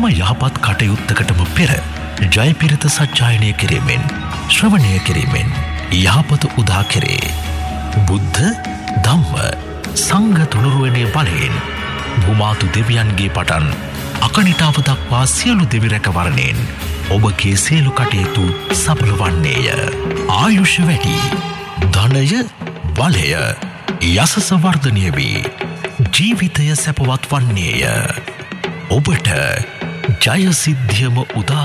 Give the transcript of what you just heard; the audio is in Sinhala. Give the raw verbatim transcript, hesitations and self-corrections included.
හැම යහපත් කටයුත්තකටම පෙර ජයපිරිත සජ්ජායනය කිරීමෙන් ශ්‍රවණය කිරීමෙන් යහපත උදා කෙරේ. බුද්ධ ධම්ම සංඝ තුනුරුවනේ බලයෙන් භූමාතු දෙවියන්ගේ පටන් අකනිටාව දක්වා සියලු දෙවි රැකවරණයෙන් ඔබගේ සියලු කටයුතු සඵල වන්නේය. ආයුෂ වැඩි, ධනය බලය යසස වර්ධනය වී ජීවිතය සැපවත් වන්නේය. ඔබට ජය සිද්ධියම උදා